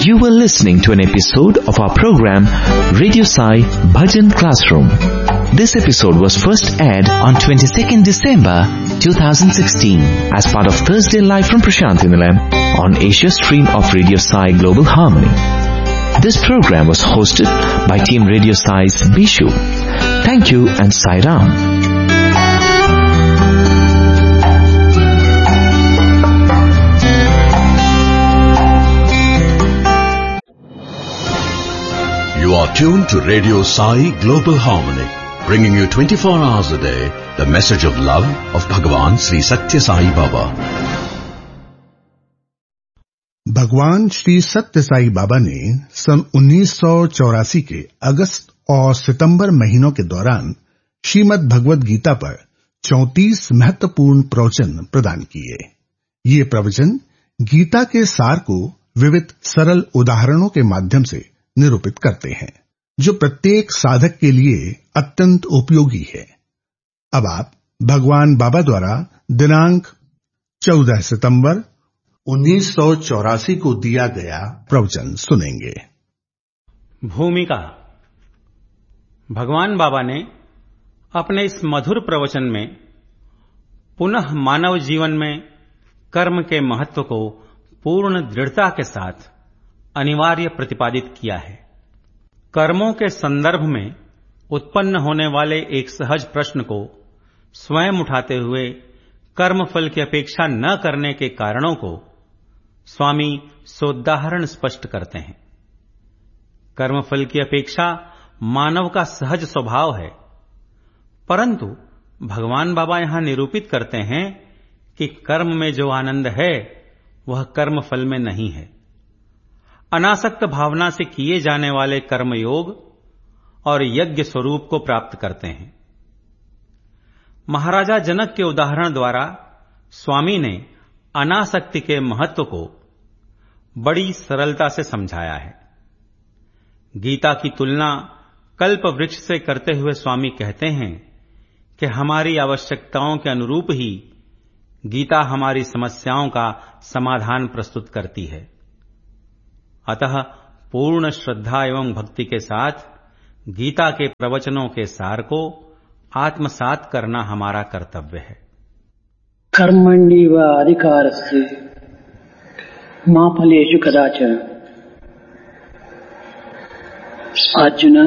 You were listening to an episode of our program Radio Sai Bhajan Classroom. This episode was first aired on 22nd December 2016 as part of Thursday Live from Prashanthi Nilayam on Asia stream of Radio Sai Global Harmony. This program was hosted by Team Radio Sai's Bishu. Thank you and Sai Ram. You are tuned to Radio Sai Global Harmony, bringing you 24 hours a day the message of love of Bhagwan Sri Satya Sai Baba. भगवान श्री सत्य साई बाबा ने सन 1984 के अगस्त और सितंबर महीनों के दौरान श्रीमद् भगवद गीता पर 34 महत्वपूर्ण प्रवचन प्रदान किए। ये प्रवचन गीता के सार को विविध सरल उदाहरणों के माध्यम से निरूपित करते हैं, जो प्रत्येक साधक के लिए अत्यंत उपयोगी है। अब आप भगवान बाबा द्वारा दिनांक 14 सितंबर 1984 को दिया गया प्रवचन सुनेंगे। भूमिका। भगवान बाबा ने अपने इस मधुर प्रवचन में पुनः मानव जीवन में कर्म के महत्व को पूर्ण दृढ़ता के साथ अनिवार्य प्रतिपादित किया है। कर्मों के संदर्भ में उत्पन्न होने वाले एक सहज प्रश्न को स्वयं उठाते हुए कर्मफल की अपेक्षा न करने के कारणों को स्वामी सोदाहरण स्पष्ट करते हैं। कर्मफल की अपेक्षा मानव का सहज स्वभाव है, परंतु भगवान बाबा यहां निरूपित करते हैं कि कर्म में जो आनंद है वह कर्मफल में नहीं है। अनासक्त भावना से किए जाने वाले कर्मयोग और यज्ञ स्वरूप को प्राप्त करते हैं। महाराजा जनक के उदाहरण द्वारा स्वामी ने अनासक्ति के महत्व को बड़ी सरलता से समझाया है। गीता की तुलना कल्प वृक्ष से करते हुए स्वामी कहते हैं कि हमारी आवश्यकताओं के अनुरूप ही गीता हमारी समस्याओं का समाधान प्रस्तुत करती है। अतः पूर्ण श्रद्धा एवं भक्ति के साथ गीता के प्रवचनों के सार को आत्मसात करना हमारा कर्तव्य है। कर्मण्येव अधिकारस्ते मा फलेषु कदाचन। అర్జున,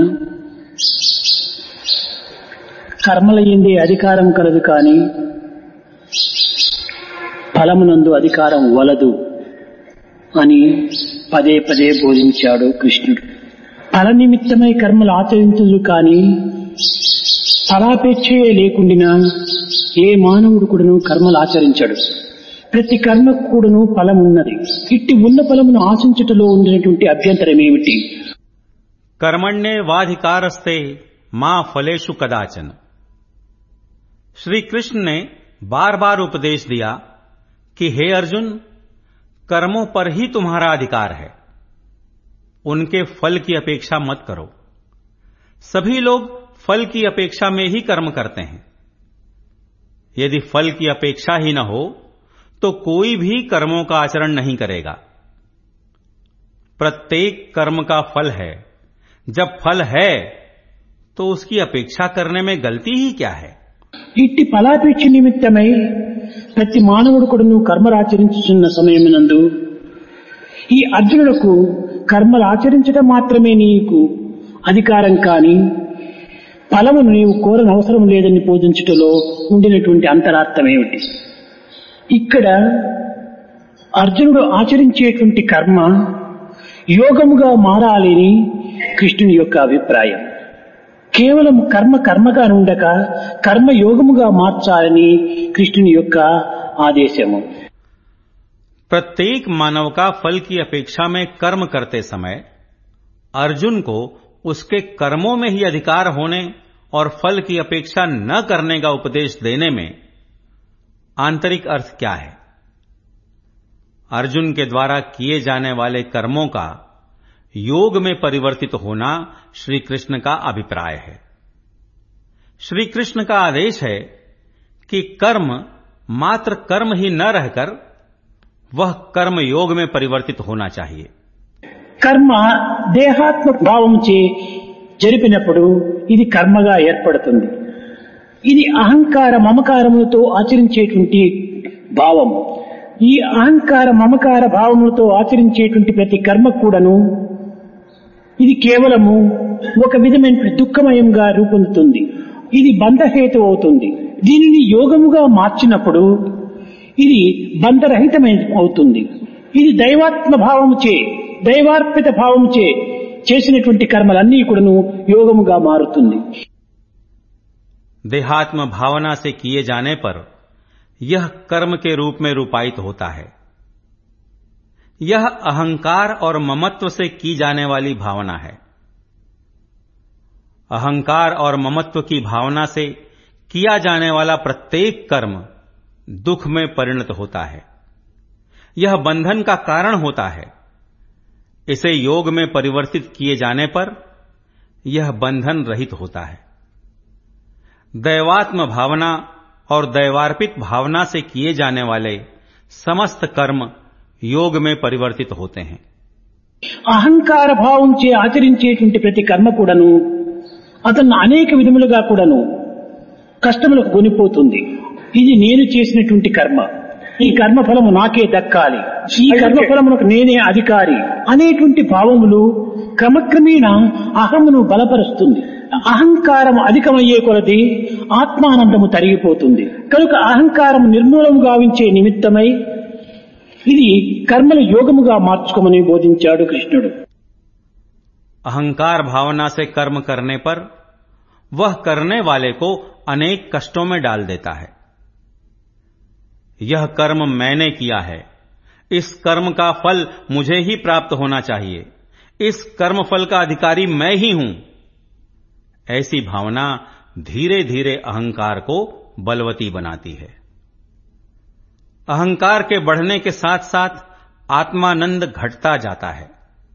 కర్మల యందే అధికారం కలదు కానీ ఫలమునందు అధికారం వలదు అని పదే పదే బోధించాడు కృష్ణుడు. ఫల నిమిత్తమై కర్మలు ఆచరించదు కానీ ఫలాపేక్షయే లేకుండినా ఏ మానవుడు కూడాను కర్మలు ఆచరించడు. ప్రతి కర్మకు కూడాను ఫలం ఉన్నది. ఇట్టి ఉన్న ఫలమును ఆశించుటలో ఉండినటువంటి అభ్యంతరం ఏమిటి? कर्मण्येवाधिकारस्ते मां फलेषु कदाचन। श्री कृष्ण ने बार बार उपदेश दिया कि हे अर्जुन, कर्मों पर ही तुम्हारा अधिकार है, उनके फल की अपेक्षा मत करो। सभी लोग फल की अपेक्षा में ही कर्म करते हैं। यदि फल की अपेक्षा ही न हो तो कोई भी कर्मों का आचरण नहीं करेगा। प्रत्येक कर्म का फल है। जब फल है तो उसकी अपेक्षा करने में गलती ही क्या है? ఇట్టి ఫలాపేక్ష నిమిత్తమై ప్రతి మానవుడు కూడాను కర్మలు ఆచరించుతున్న సమయమునందు ఈ అర్జునులకు కర్మలు ఆచరించడం మాత్రమే నీకు అధికారం కాని ఫలమును నీవు కోరని అవసరం లేదని బోధించుటలో ఉండినటువంటి అంతరార్థం ఏమిటి? ఇక్కడ అర్జునుడు ఆచరించేటువంటి కర్మ యోగముగా మారాలని కృష్ణుని యొక్క అభిప్రాయం. కేవలం కర్మగా ఉండక కర్మయోగముగా మార్చాలని కృష్ణుని యొక్క ఆదేశము. प्रत्येक मानव का फल की अपेक्षा में कर्म करते समय अर्जुन को उसके कर्मों में ही अधिकार होने और फल की अपेक्षा न करने का उपदेश देने में आंतरिक अर्थ क्या है? अर्जुन के द्वारा किए जाने वाले कर्मों का योग में परिवर्तित होना श्री कृष्ण का अभिप्राय है। श्री कृष्ण का आदेश है कि कर्म मात्र कर्म ही न रहकर वह कर्म योग में परिवर्तित होना चाहिए। కర్మ దేహాత్మ భావంచే జరిపినప్పుడు ఇది కర్మగా ఏర్పడుతుంది. ఇది అహంకార మమకారములతో ఆచరించేటువంటి భావం. ఈ అహంకార మమకార భావములతో ఆచరించేటువంటి ప్రతి కర్మ కూడాను ఇది కేవలము ఒక విధమైన దుఃఖమయంగా రూపొందుతుంది. ఇది బంధహేతు అవుతుంది. దీనిని యోగముగా మార్చినప్పుడు ఇది బంధరహితమైన అవుతుంది. ఇది దైవాత్మ భావముచే దైవార్పిత భావముచే చేసినటువంటి కర్మలన్నీ కూడాను యోగముగా మారుతుంది. देहात्म भावना से किए जाने पर यह कर्म के रूप में रूपायित होता है. यह अहंकार और ममत्व से की जाने वाली भावना है. अहंकार और ममत्व की भावना से किया जाने वाला प्रत्येक कर्म दुख में परिणत होता है. यह बंधन का कारण होता है. इसे योग में परिवर्तित किए जाने पर यह बंधन रहित होता है. दैवात्म भावना और दैवार्पित भावना से किए जाने वाले समस्त कर्म योग में परिवर्तित होते हैं. అహంకార భావంచే ఆచరించేటువంటి ప్రతి కర్మ కూడాను అతను అనేక విధములుగా కూడాను కష్టములకు కొనిపోతుంది. ఇది నేను చేసినటువంటి కర్మ, ఈ కర్మ ఫలము నాకే దక్కాలి, ఈ కర్మ ఫలమునకు నేనే అధికారి అనేటువంటి భావములు క్రమక్రమేణా అహమును బలపరుస్తుంది. అహంకారం అధికమయ్యే కొలది ఆత్మానందము తరిగిపోతుంది. కనుక అహంకారం నిర్మూలము గావించే నిమిత్తమై ఇది కర్మల యోగముగా మార్చుకోమని బోధించాడు కృష్ణుడు. अहंकार भावना से कर्म करने पर वह करने वाले को अनेक कष्टों में डाल देता है. यह कर्म मैंने किया है, इस कर्म का फल मुझे ही प्राप्त होना चाहिए, इस कर्म फल का अधिकारी मैं ही हूं. ऐसी भावना धीरे धीरे अहंकार को बलवती बनाती है. अहंकार के बढ़ने के साथ साथ आत्मानंद घटता जाता है.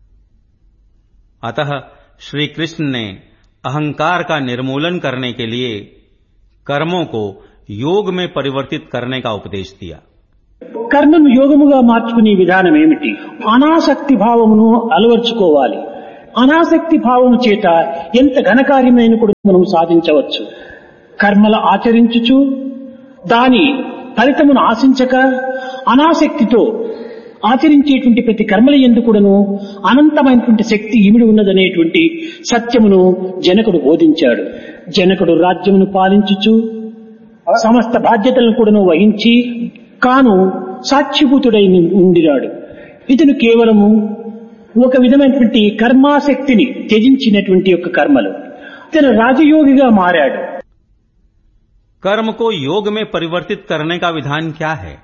अतः श्री कृष्ण ने अहंकार का निर्मूलन करने के लिए कर्मों को योग में परिवर्तित करने का उपदेश दिया. కర్మను యోగముగా మార్చుకునే విధానం ఏమిటి? అనాసక్తి భావమును అలవర్చుకోవాలి. అనాసక్తి భావము చేత ఎంత ఘనకార్యమైన కూడా మనం సాధించవచ్చు. కర్మలు ఆచరించుచు దాని ఫలితమును ఆశించక అనాసక్తితో ఆచరించేటువంటి ప్రతి కర్మల యందు కూడాను అనంతమైనటువంటి శక్తి ఇమిడి ఉన్నదనేటువంటి సత్యమును జనకుడు బోధించాడు. జనకుడు రాజ్యమును పాలించుచు సమస్త బాధ్యతలను కూడాను వహించి కాను సాక్షిభూతుడై ఉండినాడు. ఇతను కేవలము ఒక విధమైనటువంటి కర్మాశక్తిని త్యజించినటువంటి యొక్క కర్మలు. ఇతను రాజయోగిగా మారాడు. कर्म को योग में परिवर्तित करने का विधान क्या है?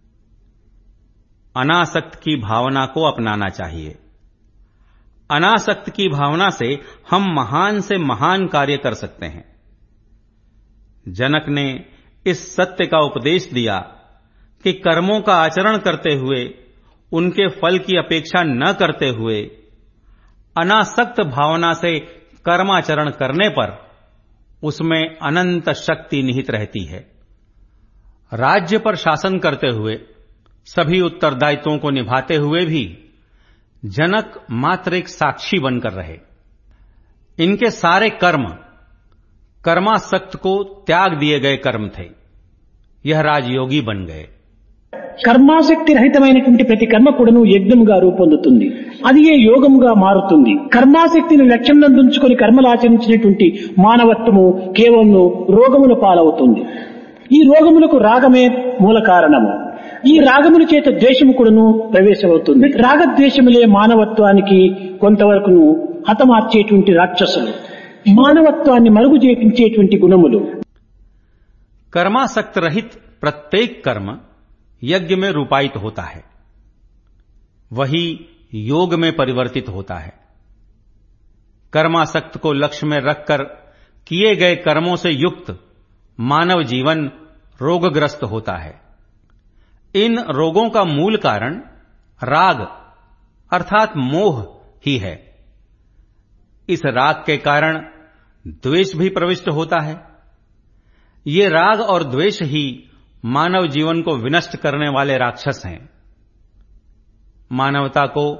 अनासक्त की भावना को अपनाना चाहिए. अनासक्त की भावना से हम महान से महान कार्य कर सकते हैं. जनक ने इस सत्य का उपदेश दिया कि कर्मों का आचरण करते हुए उनके फल की अपेक्षा न करते हुए अनासक्त भावना से कर्माचरण करने पर उसमें अनंत शक्ति निहित रहती है. राज्य पर शासन करते हुए सभी उत्तरदायित्वों को निभाते हुए भी जनक मात्र एक साक्षी बनकर रहे. इनके सारे कर्म कर्मासक्त को त्याग दिए गए कर्म थे. यह राजयोगी बन गए. కర్మాసక్తి రహితమైనటువంటి ప్రతి కర్మ కూడాను యజ్ఞముగా రూపొందుతుంది. అది ఏ యోగముగా మారుతుంది. కర్మాసక్తిని లక్ష్యం నందుంచుకొని కర్మలు ఆచరించినటువంటి మానవత్వము కేవలం రోగముల పాలవుతుంది. ఈ రోగములకు రాగమే మూల కారణము. ఈ రాగముల చేత ద్వేషము కూడాను ప్రవేశమవుతుంది. రాగద్వేషములే మానవత్వానికి కొంతవరకును హతమార్చేటువంటి రాక్షసులు, మానవత్వాన్ని మరుగు చేపించేటువంటి గుణములు. कर्मासक्त रहित प्रत्येक कर्म यज्ञ में रूपायित होता है, वही योग में परिवर्तित होता है. कर्मासक्त को लक्ष्य में रखकर किए गए कर्मों से युक्त मानव जीवन रोगग्रस्त होता है. इन रोगों का मूल कारण राग अर्थात मोह ही है. इस राग के कारण द्वेष भी प्रविष्ट होता है. ये राग और द्वेष ही मानव जीवन को विनष्ट करने वाले राक्षस हैं. मानवता को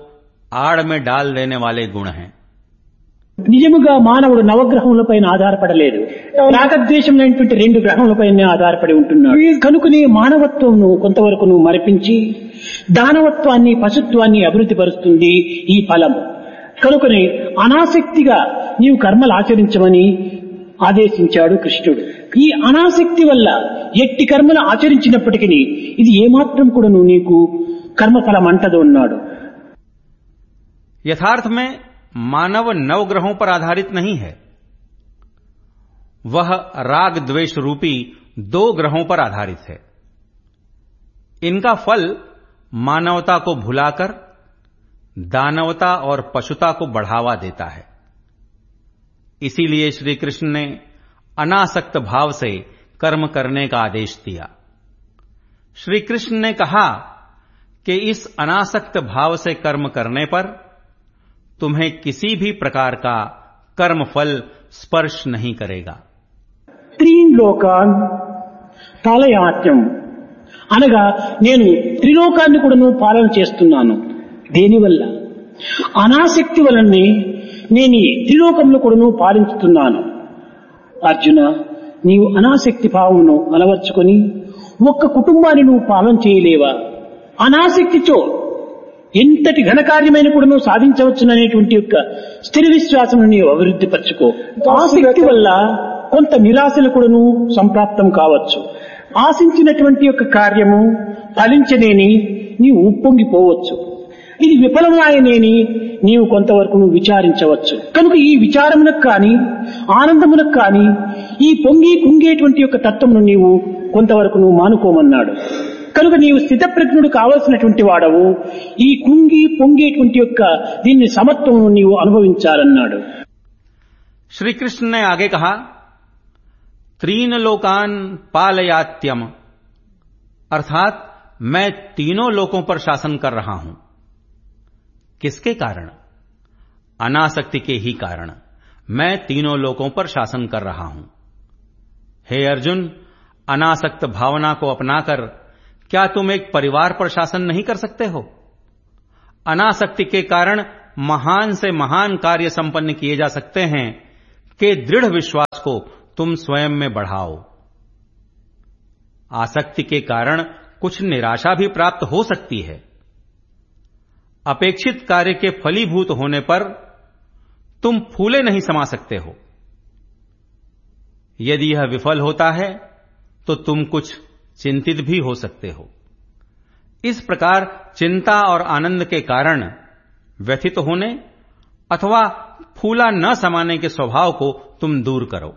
आड़ में डाल देने वाले गुण हैं। నిజముగా మానవుడు నవగ్రహములపైన ఆధారపడలేదు. రాగద్వేషములైనటువంటి రెండు గ్రహములపైన ఆధారపడి ఉంటున్నాడు. కనుకనే మానవత్వంను కొంతవరకు మరిపించి దానవత్వాన్ని పశుత్వాన్ని అభివృద్ధి పరుస్తుంది ఈ ఫలము. కనుకనే అనాసక్తిగా నీవు కర్మలు ఆచరించమని ఆదేశించాడు కృష్ణుడు. ఈ అనాసక్తి వల్ల ఎట్టి కర్మలు ఆచరించినప్పటికీ ఇది ఏమాత్రం కూడా నీకు కర్మఫలం అంటదు అన్నాడు. यथार्थ में मानव नवग्रहों पर आधारित नहीं है, वह राग द्वेष रूपी 2 ग्रहों पर आधारित है। इनका फल मानवता को भुलाकर दानवता और पशुता को बढ़ावा देता है। इसीलिए श्री कृष्ण ने अनासक्त भाव से कर्म करने का आदेश दिया। श्री कृष्ण ने कहा कि इस अनासक्त भाव से कर्म करने पर तुम्हें किसी भी प्रकार का कर्म फल स्पर्श नहीं करेगा। त्रीन लोकान పాలయాత్యం అనగా నేను త్రిలోకాన్ని కూడాను పాలన చేస్తున్నాను. దేనివల్ల? అనాసక్తి వలనే నేను త్రిలోకంలో కూడాను పాలించుతున్నాను. అర్జున, నీవు అనాసక్తి భావమును అలవర్చుకొని ఒక్క కుటుంబాన్ని నువ్వు పాలన చేయలేవా? అనాసక్తితో ఎంతటి ఘనకార్యమైన కూడా నువ్వు సాధించవచ్చుననేటువంటి యొక్క స్థిర విశ్వాసం నీవు అభివృద్ధి పరచుకో. ఆసక్తి వల్ల కొంత నిరాశలు కూడా నువ్వు సంప్రాప్తం కావచ్చు. ఆశించినటువంటి యొక్క కార్యము ఫలించనేని నీవు ఉప్పొంగిపోవచ్చు. ఇది విఫలమాయనేని నీవు కొంతవరకు నువ్వు విచారించవచ్చు. కనుక ఈ విచారమునకు కాని ఆనందమునకు కాని ఈ పొంగి కుంగేటువంటి యొక్క తత్వమును నీవు కొంతవరకు నువ్వు మానుకోమన్నాడు. కనుక నీవు స్థితప్రజ్ఞుడు కావలసినటువంటి వాడవు. ఈ కుంగి పొంగేటువంటి యొక్క దీన్ని సమత్వము నీవు అనుభవించాలన్నాడు. श्री कृष्ण ने आगे कहा, त्रीन लोकान पालयात्यम, अर्थात मैं तीनों लोकों पर शासन कर रहा हूं। किसके कारण? अनासक्ति के ही कारण मैं तीनों लोकों पर शासन कर रहा हूं। हे अर्जुन, अनासक्त भावना को अपनाकर क्या तुम एक परिवार पर शासन नहीं कर सकते हो? अनासक्ति के कारण महान से महान कार्य संपन्न किए जा सकते हैं कि दृढ़ विश्वास को तुम स्वयं में बढ़ाओ। आसक्ति के कारण कुछ निराशा भी प्राप्त हो सकती है। अपेक्षित कार्य के फलीभूत होने पर तुम फूले नहीं समा सकते हो। यदि यह विफल होता है तो तुम कुछ चिंतित भी हो सकते हो। इस प्रकार चिंता और आनंद के कारण व्यथित होने अथवा फूला न समाने के स्वभाव को तुम दूर करो।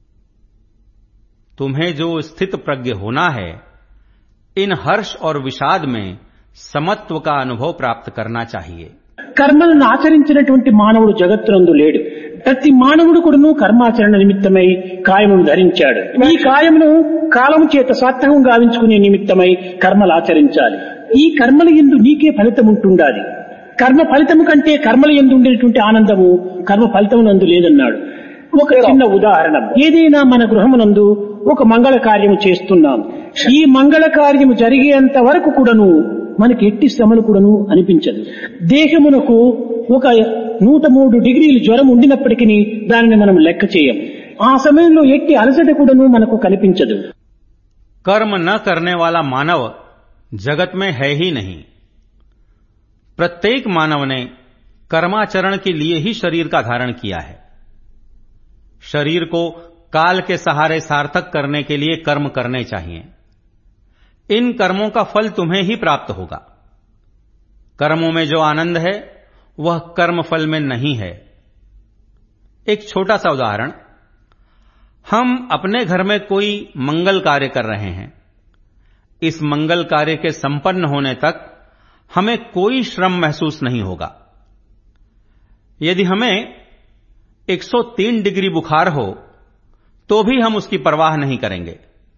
तुम्हें जो स्थित प्रज्ञ होना है, इन हर्ष और विषाद में समत्व का अनुभव प्राप्त करना चाहिए। కర్మలను ఆచరించినటువంటి మానవుడు జగత్తునందు లేడు. ప్రతి మానవుడు కూడాను కర్మాచరణ నిమిత్తమై కాయమును ధరించాడు. ఈ కాయమును కాలము చేత సార్థకం గావించుకునే నిమిత్తమై కర్మలు ఆచరించాలి. ఈ కర్మల యందు నీకే ఫలితం ఉంటుండాలి. కర్మ ఫలితము కంటే కర్మల యందు ఉండేటువంటి ఆనందము కర్మ ఫలితమునందు లేదన్నాడు. ఒక చిన్న ఉదాహరణ, ఏదైనా మన గృహమునందు ఒక మంగళ కార్యము చేస్తున్నాం. ఈ మంగళ కార్యము జరిగేంత వరకు కూడాను మనకి ఎట్టి శ్రమలు కూడాను అనిపించదు. దేహమునకు ఒక 103 డిగ్రీలు జ్వరం ఉండినప్పటికీ దానిని మనం లెక్క చేయం. ఆ సమయంలో ఎట్టి అలసట కూడాను మనకు కనిపించదు. कर्म न करने वाला मानव जगत में है ही नहीं। प्रत्येक मानव ने कर्माचरण के लिए ही शरीर का धारण किया है। शरीर को काल के सहारे सार्थक करने के लिए कर्म करने चाहिए। इन कर्मों का फल तुम्हें ही प्राप्त होगा। कर्मों में जो आनंद है वह कर्म फल में नहीं है। एक छोटा सा उदाहरण, हम अपने घर में कोई मंगल कार्य कर रहे हैं। इस मंगल कार्य के संपन्न होने तक हमें कोई श्रम महसूस नहीं होगा। यदि हमें 103 डिग्री बुखार हो तो भी हम उसकी परवाह नहीं करेंगे।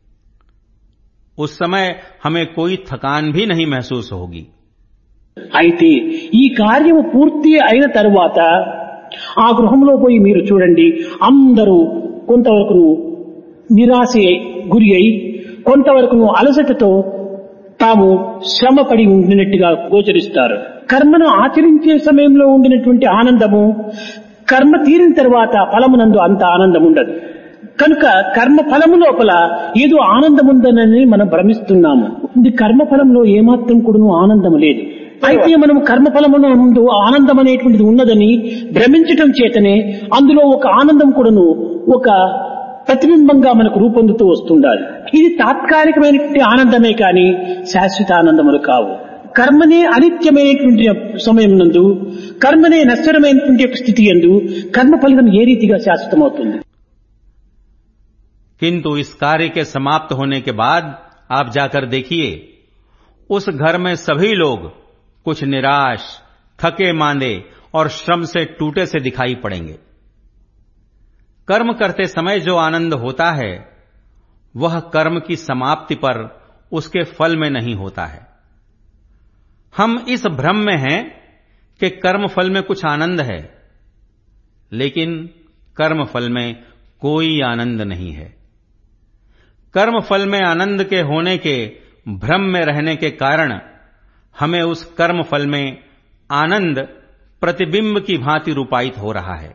उस समय हमें कोई थकान भी नहीं महसूस होगी। అయితే ఈ కార్యము పూర్తి అయిన తరువాత ఆ గృహంలో పోయి మీరు చూడండి, అందరూ కొంతవరకు నిరాశ గురి అయి కొంతవరకు అలసటతో తాము శ్రమపడి ఉండినట్టుగా గోచరిస్తారు. కర్మను ఆచరించే సమయంలో ఉండినటువంటి ఆనందము కర్మ తీరిన తర్వాత ఫలమునందు అంత ఆనందం ఉండదు. కనుక కర్మ ఫలము లోపల ఏదో ఆనందం ఉందనని మనం భ్రమిస్తున్నాము. ఇది కర్మ ఫలంలో ఏమాత్రం కూడాను ఆనందం లేదు. అయితే మనం కర్మఫలమున ముందు ఆనందం అనేటువంటిది ఉన్నదని భ్రమించటం చేతనే అందులో ఒక ఆనందం కూడాను ఒక ప్రతిబింబంగా మనకు రూపొందుతూ వస్తుండాలి. ఇది తాత్కాలికమైనటువంటి ఆనందమే కాని శాశ్వత ఆనందములు కావు. కర్మనే అనిత్యమైనటువంటి సమయం నందు కర్మనే నశ్వరమైనటువంటి యొక్క స్థితి యందు కర్మ ఫలితం ఏ రీతిగా శాశ్వతమవుతుంది? किंतु इस कार्य के समाप्त होने के बाद आप जाकर देखिए, उस घर में सभी लोग कुछ निराश, थके मांदे और श्रम से टूटे से दिखाई पड़ेंगे. कर्म करते समय जो आनंद होता है वह कर्म की समाप्ति पर उसके फल में नहीं होता है. हम इस भ्रम में हैं कि कर्म फल में कुछ आनंद है, लेकिन कर्म फल में कोई आनंद नहीं है. कर्म फल में आनंद के होने के भ्रम में रहने के कारण हमें उस कर्म फल में आनंद प्रतिबिंब की भांति रूपायित हो रहा है.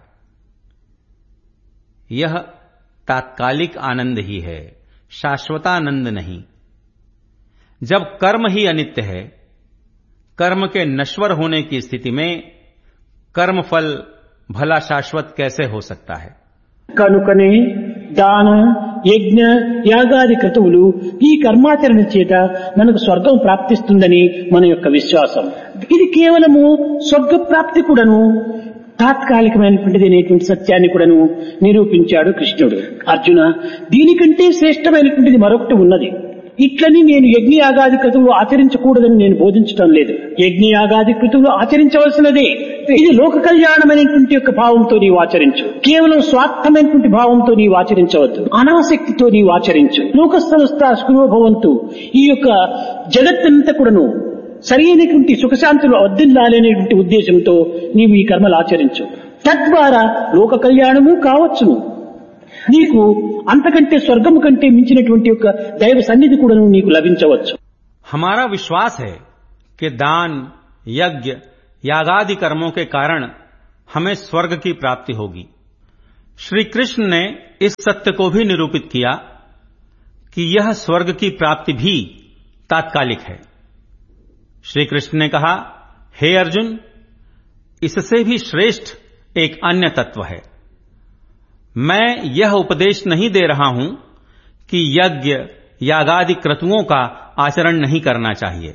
यह तात्कालिक आनंद ही है, शाश्वतानंद नहीं. जब कर्म ही अनित्य है, कर्म के नश्वर होने की स्थिति में कर्म फल भला शाश्वत कैसे हो सकता है? కనుకనే దాన యజ్ఞ యాగాది క్రతువులు ఈ కర్మాచరణ చేత మనకు స్వర్గం ప్రాప్తిస్తుందని మన యొక్క విశ్వాసం. ఇది కేవలము స్వర్గ ప్రాప్తి కూడాను తాత్కాలికమైనటువంటిది అనేటువంటి సత్యాన్ని కూడాను నిరూపించాడు కృష్ణుడు. అర్జున, దీనికంటే శ్రేష్టమైనటువంటిది మరొకటి ఉన్నది. ఇట్లని నేను యజ్ఞయాగాది క్రతువులు ఆచరించకూడదని నేను బోధించడం లేదు. యజ్ఞయాగాది క్రతువులు ఆచరించవలసినదే. ఇది లోక కళ్యాణమైనటువంటి యొక్క భావంతో నీవు ఆచరించు. కేవలం స్వార్థమైనటువంటి భావంతో నీవు ఆచరించవద్దు. అనాసక్తితో నీవు ఆచరించు. లోకస్థలస్థ సుఖభవంతు, ఈ యొక్క జగత్తంతా కూడాను సరైనటువంటి సుఖశాంతులు వర్ధిల్లాలనేటువంటి ఉద్దేశంతో నీవు ఈ కర్మలు ఆచరించు. తద్వారా లోక కళ్యాణము కావచ్చును. నీకు అంతకంటే స్వర్గము కంటే మించినటువంటి యొక్క దైవ సన్నిధి కూడా నీకు లభించవచ్చు. हमारा विश्वास है कि दान, यज्ञ, यागादि कर्मों के कारण हमें स्वर्ग की प्राप्ति होगी. श्री कृष्ण ने इस सत्य को भी निरूपित किया कि यह स्वर्ग की प्राप्ति भी तात्कालिक है. श्री कृष्ण ने कहा, हे अर्जुन, इससे भी श्रेष्ठ एक अन्य तत्व है. मैं यह उपदेश नहीं दे रहा हूं कि यज्ञ यागादि क्रतुओं का आचरण नहीं करना चाहिए.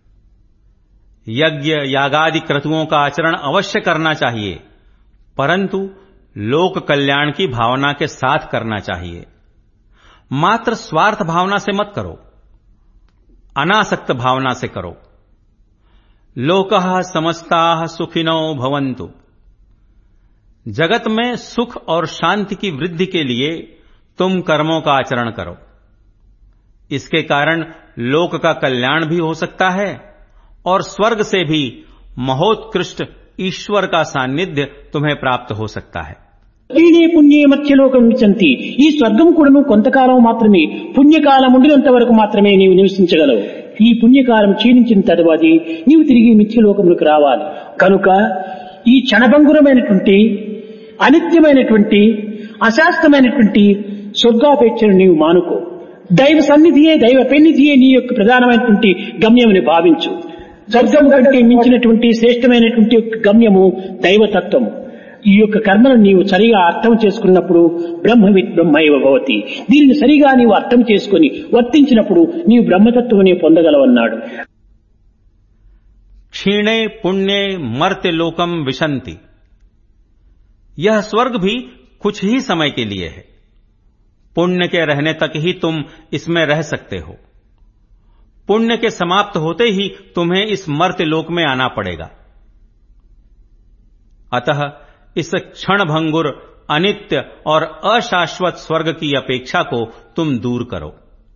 यज्ञ यागादि क्रतुओं का आचरण अवश्य करना चाहिए, परंतु लोक कल्याण की भावना के साथ करना चाहिए. मात्र स्वार्थ भावना से मत करो, अनासक्त भावना से करो. लोकः समस्ताः सुखिनो भवन्तु. जगत में सुख और शांति की वृद्धि के लिए तुम कर्मों का आचरण करो. इसके कारण लोक का कल्याण भी हो सकता है और स्वर्ग से भी महोत्कृष्ट ईश्वर का सान्निध्य तुम्हें प्राप्त हो सकता है. పుణ్యే పుణ్యే మధ్యలోకం విచంతి. ఈ స్వర్గం కూడాను కొంతకాలం మాత్రమే, పుణ్యకాలం ఉండినంత వరకు మాత్రమే నీవు నివసించగలవు. ఈ పుణ్యకాలం క్షీణించిన తరువాత నీవు తిరిగి మిథ్యలోకములకు రావాలి. కనుక ఈ క్షణభంగురమైనటువంటి అనిత్యమైనటువంటి అశాస్త్రమైనటువంటి స్వర్గాపేక్షను నీవు మానుకో. దైవ సన్నిధియే, దైవ పెన్నిధియే నీ యొక్క ప్రధానమైనటువంటి గమ్యముని భావించు. స్వర్గం కంటే మించినటువంటి శ్రేష్టమైనటువంటి గమ్యము దైవతత్వము. ఈ యొక్క కర్మను నీవు సరిగా అర్థం చేసుకున్నప్పుడు బ్రహ్మవిత్ బ్రహ్మైవ భవతి. దీనిని సరిగా నీవు అర్థం చేసుకుని వర్తించినప్పుడు నీవు బ్రహ్మతత్వమే పొందగలవన్నాడు. क्षीणे पुण्ये मर्त्य लोकम विशन्ति. यह स्वर्ग भी कुछ ही समय के लिए है. पुण्य के रहने तक ही तुम इसमें रह सकते हो. पुण्य के समाप्त होते ही तुम्हें इस मर्त्य लोक में आना पड़ेगा. अतः इस क्षणभंगुर, अनित्य और अशाश्वत स्वर्ग की अपेक्षा को तुम दूर करो.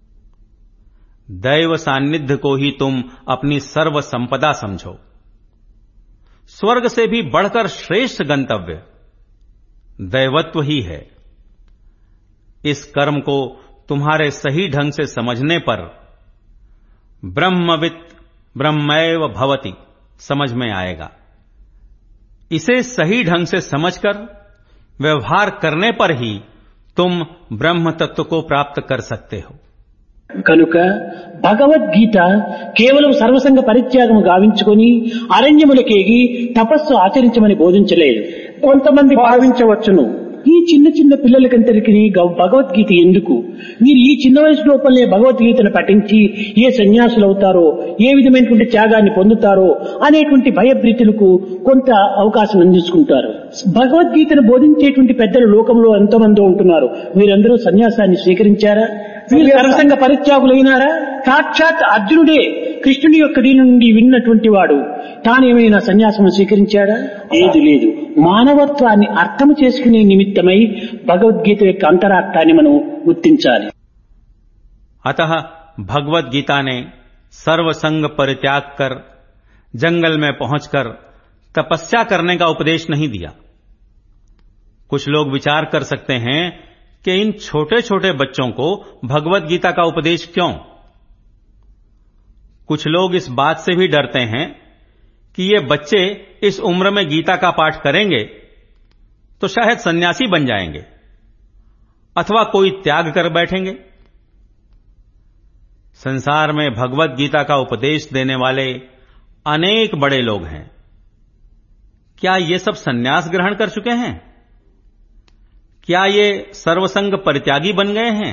दैव सान्निध्य को ही तुम अपनी सर्व संपदा समझो. स्वर्ग से भी बढ़कर श्रेष्ठ गंतव्य दैवत्व ही है. इस कर्म को तुम्हारे सही ढंग से समझने पर ब्रह्मवित् ब्रह्मैव भवति समझ में आएगा। इसे सही ढंग से समझकर व्यवहार करने पर ही तुम ब्रह्म तत्व को प्राप्त कर सकते हो। కనుక భగవద్గీత కేవలం సర్వసంగ పరిత్యాగము గావించుకొని అరణ్యములకేగి తపస్సు ఆచరించమని బోధించలేదు. కొంతమంది భావించవచ్చును, ఈ చిన్న చిన్న పిల్లలకంతరికి భగవద్గీత ఎందుకు, మీరు ఈ చిన్న వయసు లోపలనే భగవద్గీతను పఠించి ఏ సన్యాసులు అవుతారో, ఏ విధమైనటువంటి త్యాగాన్ని పొందుతారో అనేటువంటి భయభ్రీతులకు కొంత అవకాశం అందించుకుంటారు. భగవద్గీతను బోధించేటువంటి పెద్దలు లోకంలో ఎంతో మంది ఉంటున్నారు. మీరందరూ సన్యాసాన్ని స్వీకరించారా? మీరు సర్వసంగ పరిత్యాగులైనారా? సాక్షాత్ అర్జునుడే కృష్ణుడి యొక్క దీని నుండి విన్నటువంటి వాడు తానేమైనా సన్యాసం స్వీకరించాడా? ఏది లేదు. మానవత్వాన్ని అర్థం చేసుకునే నిమిత్తమై భగవద్గీత యొక్క అంతరార్థాన్ని మనం గుర్తించాలి. अतः भगवत गीता ने सर्वसंग परित्याग कर जंगल में पहुंचकर तपस्या करने का उपदेश नहीं दिया। कुछ लोग विचार कर सकते हैं कि इन छोटे छोटे बच्चों को भगवत गीता का उपदेश क्यों? कुछ लोग इस बात से भी डरते हैं कि ये बच्चे इस उम्र में गीता का पाठ करेंगे तो शायद सन्यासी बन जाएंगे अथवा कोई त्याग कर बैठेंगे। संसार में भगवत गीता का उपदेश देने वाले अनेक बड़े लोग हैं। क्या ये सब सन्यास ग्रहण कर चुके हैं? क्या ये सर्वसंग परित्यागी बन गए हैं?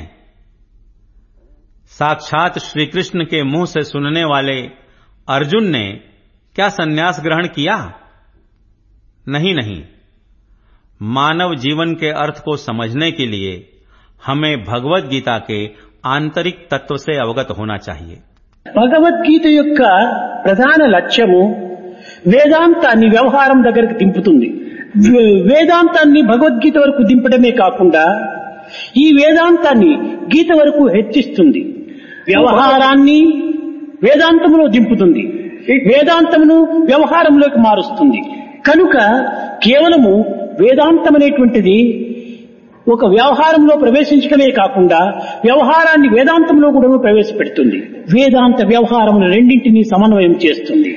साक्षात श्री कृष्ण के मुंह से सुनने वाले अर्जुन ने क्या सन्यास ग्रहण किया? नहीं नहीं। मानव जीवन के अर्थ को समझने के लिए हमें भगवत गीता के आंतरिक तत्व से अवगत होना चाहिए। భగవద్గీత యొక్క ప్రధాన లక్ష్యము వేదాంతాన్ని వ్యవహారం దగ్గరకు దింపుతుంది. వేదాంతాన్ని భగవద్గీత వరకు దింపడమే కాకుండా ఈ వేదాంతాన్ని గీత వరకు హెచ్చిస్తుంది. వ్యవహారాన్ని వేదాంతములో దింపుతుంది, వేదాంతమును వ్యవహారంలోకి మారుస్తుంది. కనుక కేవలము వేదాంతం అనేటువంటిది ఒక వ్యవహారంలో ప్రవేశించడమే కాకుండా వ్యవహారాన్ని వేదాంతంలో కూడా ప్రవేశపెడుతుంది. వేదాంత వ్యవహారమును రెండింటినీ సమన్వయం చేస్తుంది.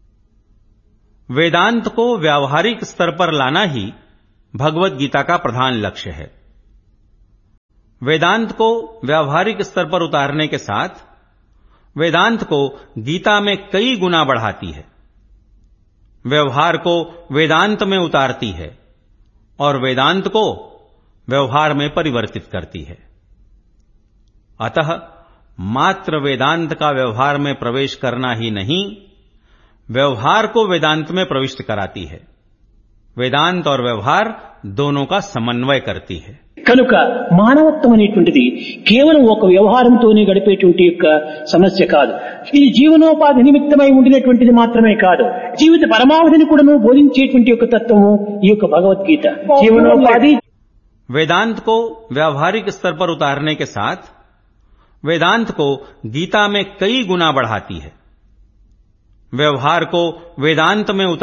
वेदांत को व्यावहारिक स्तर पर लाना ही भगवत गीता का प्रधान लक्ष्य है। वेदांत को व्यावहारिक स्तर पर उतारने के साथ वेदांत को गीता में कई गुना बढ़ाती है, व्यवहार को वेदांत में उतारती है और वेदांत को व्यवहार में परिवर्तित करती है। अतः मात्र वेदांत का व्यवहार में प्रवेश करना ही नहीं, व्यवहार को वेदांत में प्रविष्ट कराती है। वेदांत और व्यवहार दोनों का समन्वय करती है। కనుక మానవత్వం అనేటువంటిది కేవలం ఒక వ్యవహారంతోనే గడిపేటువంటి యొక్క సమస్య కాదు. ఇది జీవనోపాధి నిమిత్తమై ఉండినటువంటిది మాత్రమే కాదు, జీవిత పరమావధిని కూడా బోధించేటువంటి యొక్క తత్వము ఈ యొక్క భగవద్గీత. జీవనోపాధి वेदांत को व्यावहारिक स्तर पर उतारने के साथ वेदांत को गीता में कई गुना बढ़ाती है, व्यवहार को वेदांत में